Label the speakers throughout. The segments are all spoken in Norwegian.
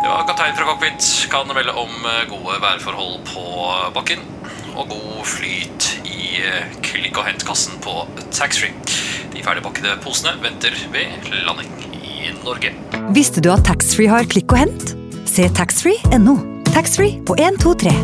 Speaker 1: Ja, kaptein fra cockpit kan melde om gode værforhold på bakken og god flyt i klikk- og hentkassen på taxfree. De ferdigpakkede posene venter ved landing i Norge.
Speaker 2: Visste du at taxfree har klikk og hent? Se taxfree.no. Taxfree på 1, 2, 3.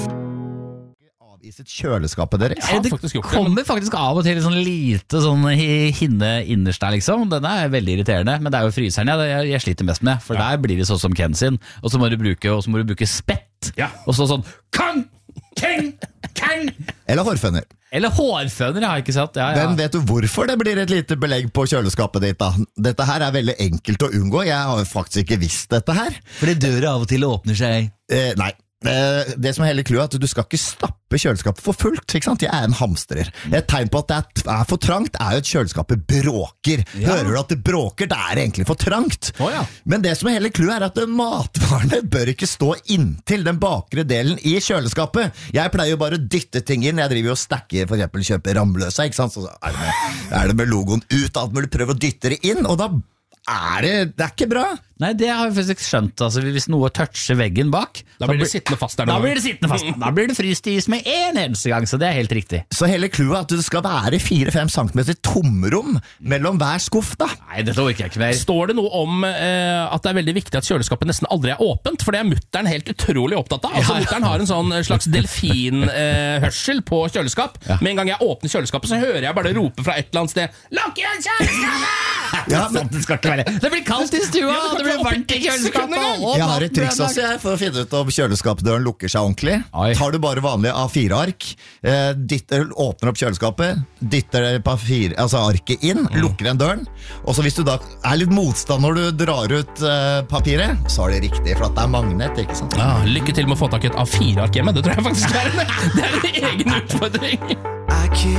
Speaker 3: I sitt kjøleskapet deres.
Speaker 4: Det kommer faktisk av og til sånn lite sånn hinne innerst der liksom. Den er veldig irriterende, men det er jo fryseren jeg sliter mest med. For der blir det sånn som Ken sin. Og så må du bruke spett. Og så sånn kang, keng, keng.
Speaker 3: Eller hårføner.
Speaker 4: Eller hårføner, jeg har ikke sett.
Speaker 3: Men vet du hvorfor det blir et lite belegg på kjøleskapet ditt da? Dette her er veldig enkelt å unngå. Jeg har faktisk ikke visst dette her.
Speaker 4: Fordi døra av og til åpner seg.
Speaker 3: Nei. Det som er hele clouet er at du skal ikke stappe kjøleskapet for fullt, ikke sant? Jeg er en hamstrer. Et tegn på at det er for trangt er jo at kjøleskapet bråker. Hører du at det bråker, det er egentlig for trangt. Men det som er hele clouet er at matvarene bør ikke stå inntil den bakre delen i kjøleskapet. Jeg pleier jo bare å dytte ting inn. Jeg driver jo og stacker, for eksempel kjøper Ramløsa, ikke sant? Så er det med logoen ut, alt mulig prøver å dytte det inn, og da det er ikke bra.
Speaker 4: Nei, det har jeg faktisk skjønt. Altså, hvis noe toucher veggen bak,
Speaker 5: da blir det sittende fast der.
Speaker 4: Da blir det sittende fast. Da blir det fryst i is med en eneste gang, så det er helt riktig.
Speaker 3: Så hele clouet er at det skal være 4-5 centimeter tomrom mellom hver skuff da.
Speaker 4: Nei, dette orker jeg ikke mer.
Speaker 5: Står det noe om at det er veldig viktig at kjøleskapet nesten aldri er åpent? For det er mutteren helt utrolig opptatt av. Altså, mutteren har en sånn slags delfinhørsel på kjøleskap. Med en gang jeg åpner kjøleskapet, så hører jeg bare det rope fra et eller annet sted: «Lukk igjen kjøleskapet!»
Speaker 3: Ja, men
Speaker 4: det skal ikke være. Det blir kaldt i stua, det blir varmt i kjøleskapet.
Speaker 3: Jeg har et triks også for å finne ut om kjøleskapsdøren lukker seg ordentlig. Tar du bare vanlige A4-ark, åpner opp kjøleskapet, dytter arket inn, lukker den døren, og så hvis du da er litt motstand når du drar ut papiret, så er det riktig, for at det er magnet, ikke sant?
Speaker 5: Lykke til med å få tak i et A4-ark hjemme, det tror jeg faktisk er en egen utfordring.